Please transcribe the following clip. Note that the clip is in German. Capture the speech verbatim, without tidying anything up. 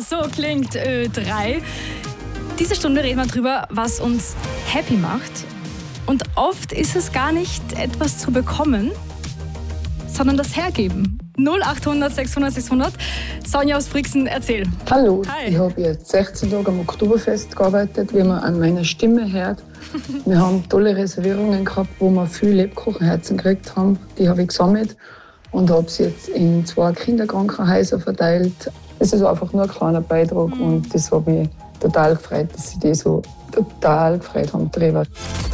so klingt Ö drei. Diese Stunde reden wir darüber, was uns happy macht. Und oft ist es gar nicht etwas zu bekommen, sondern das Hergeben. null achthundert sechshundert sechshundert. Sonja aus Brixen, erzähl. Hallo, Hi. Ich habe jetzt sechzehn Tage am Oktoberfest gearbeitet, wie man an meiner Stimme hört. Wir haben tolle Reservierungen gehabt, wo wir viele Lebkuchenherzen gekriegt haben. Die habe ich gesammelt und habe sie jetzt in zwei Kinderkrankenhäuser verteilt. Es ist einfach nur ein kleiner Beitrag und das habe mich total gefreut, dass sie die so total gefreut haben darüber.